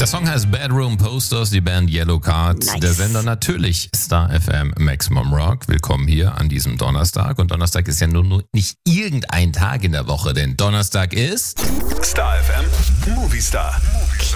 Der Song heißt Bedroom Posters, die Band Yellow Card. Nice. Der Sender natürlich Star FM Maximum Rock. Willkommen hier an diesem Donnerstag. Und Donnerstag ist ja nur nicht irgendein Tag in der Woche, denn Donnerstag ist Star FM Movie Star.